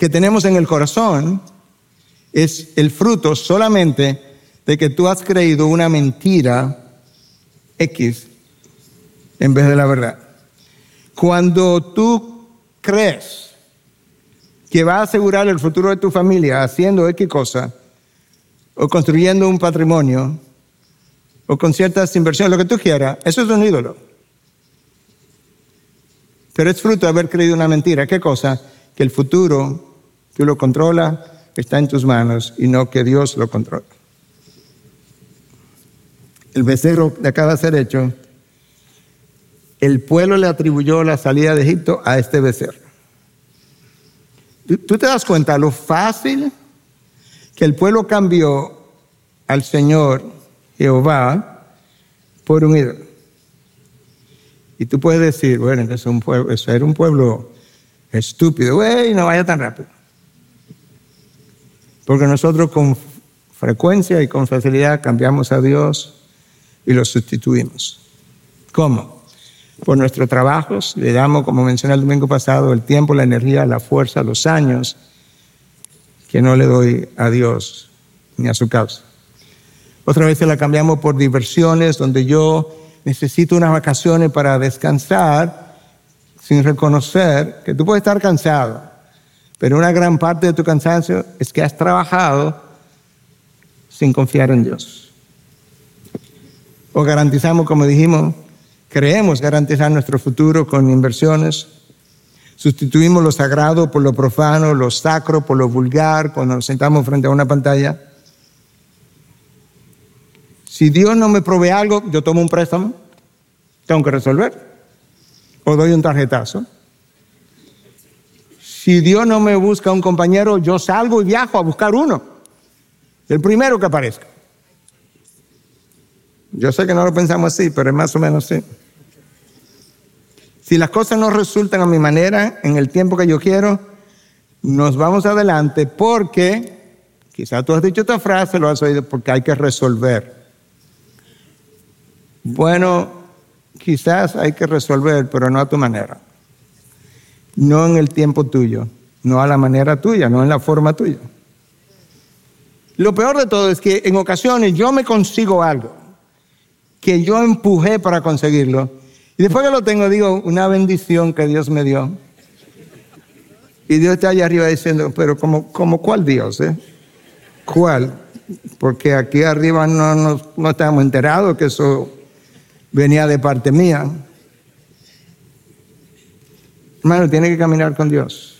que tenemos en el corazón es el fruto solamente de que tú has creído una mentira X en vez de la verdad. Cuando tú crees que va a asegurar el futuro de tu familia haciendo X cosa, o construyendo un patrimonio, o con ciertas inversiones, lo que tú quieras, eso es un ídolo. Pero es fruto de haber creído una mentira. ¿Qué cosa? Que el futuro, tú lo controlas, está en tus manos y no que Dios lo controla. El becerro que acaba de ser hecho, el pueblo le atribuyó la salida de Egipto a este becerro. ¿Tú te das cuenta lo fácil que el pueblo cambió al Señor Jehová por un ídolo? Y tú puedes decir, bueno, eso era un pueblo estúpido. Güey, no vaya tan rápido. Porque nosotros con frecuencia y con facilidad cambiamos a Dios y lo sustituimos. ¿Cómo? Por nuestros trabajos, le damos, como mencioné el domingo pasado, el tiempo, la energía, la fuerza, los años que no le doy a Dios ni a su causa. Otra vez la cambiamos por diversiones, donde yo necesito unas vacaciones para descansar, sin reconocer que tú puedes estar cansado, pero una gran parte de tu cansancio es que has trabajado sin confiar en Dios. O garantizamos, como dijimos, creemos garantizar nuestro futuro con inversiones. Sustituimos lo sagrado por lo profano, lo sacro por lo vulgar, cuando nos sentamos frente a una pantalla. Si Dios no me provee algo, yo tomo un préstamo, tengo que resolver. O doy un tarjetazo. Si Dios no me busca un compañero, yo salgo y viajo a buscar uno. El primero que aparezca. Yo sé que no lo pensamos así, pero es más o menos así. Si las cosas no resultan a mi manera, en el tiempo que yo quiero, nos vamos adelante porque, quizás tú has dicho esta frase, lo has oído, porque hay que resolver. Bueno, quizás hay que resolver, pero no a tu manera. No en el tiempo tuyo, no a la manera tuya, no en la forma tuya. Lo peor de todo es que en ocasiones yo me consigo algo que yo empujé para conseguirlo. Y después que lo tengo, digo, una bendición que Dios me dio. Y Dios está allá arriba diciendo, pero ¿como cuál Dios? ¿Cuál? Porque aquí arriba no estábamos enterados que eso venía de parte mía. Hermano, tiene que caminar con Dios.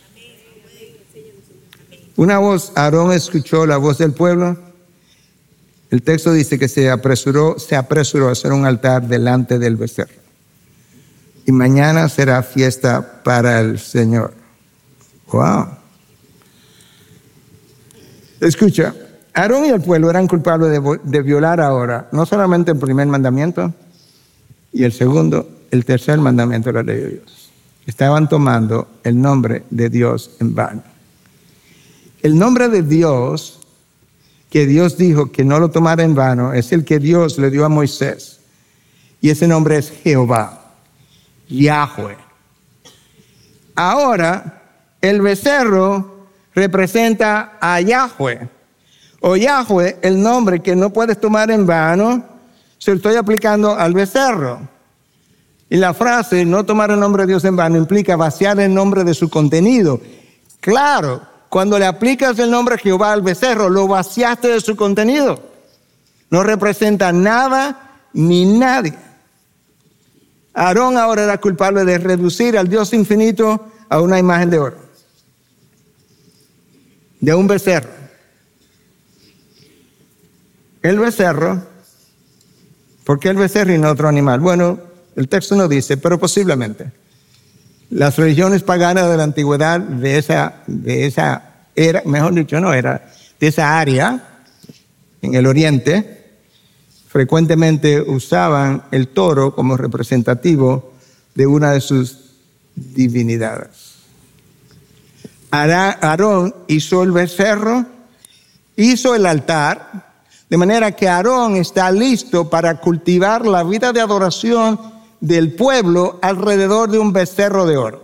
Una voz, Aarón escuchó la voz del pueblo. El texto dice que se apresuró a hacer un altar delante del becerro. Y mañana será fiesta para el Señor. Wow. Escucha, Aarón y el pueblo eran culpables de violar ahora, no solamente el primer mandamiento, y el segundo, el tercer mandamiento de la ley de Dios. Estaban tomando el nombre de Dios en vano. El nombre de Dios, que Dios dijo que no lo tomara en vano, es el que Dios le dio a Moisés. Y ese nombre es Jehová. Yahweh. Ahora, el becerro representa a Yahweh. O Yahweh, el nombre que no puedes tomar en vano, se lo estoy aplicando al becerro. Y la frase, no tomar el nombre de Dios en vano, implica vaciar el nombre de su contenido. Claro, cuando le aplicas el nombre Jehová al becerro, lo vaciaste de su contenido. No representa nada ni nadie. Aarón ahora era culpable de reducir al Dios infinito a una imagen de oro, de un becerro. El becerro, ¿por qué el becerro y no otro animal? Bueno, el texto no dice, pero posiblemente. Las religiones paganas de la antigüedad de esa era, mejor dicho, no era, de esa área en el oriente, frecuentemente usaban el toro como representativo de una de sus divinidades. Aarón hizo el becerro, hizo el altar, de manera que Aarón está listo para cultivar la vida de adoración del pueblo alrededor de un becerro de oro.